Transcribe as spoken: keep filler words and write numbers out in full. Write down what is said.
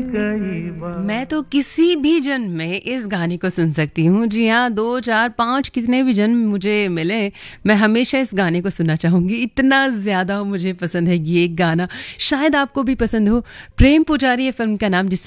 कई बार। मैं तो किसी भी जन्म में इस गाने को सुन सकती हूँ। जी हाँ, दो चार पाँच कितने भी जन्म मुझे मिले, मैं हमेशा इस गाने को सुनना चाहूँगी। इतना ज़्यादा मुझे पसंद है ये गाना। शायद आपको भी पसंद हो। प्रेम पुजारी है फिल्म का नाम, जिससे